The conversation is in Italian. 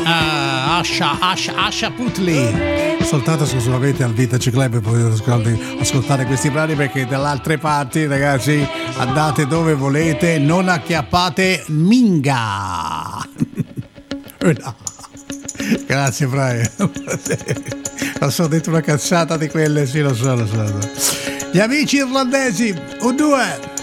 Asha Putley. Soltanto esclusivamente al Vintage Club potete ascoltare questi brani, perché dalle altre parti, ragazzi, andate dove volete, non acchiappate minga. No. Grazie Brian. Lo so, detto una cazzata di quelle, sì, lo so. Gli amici irlandesi, un due.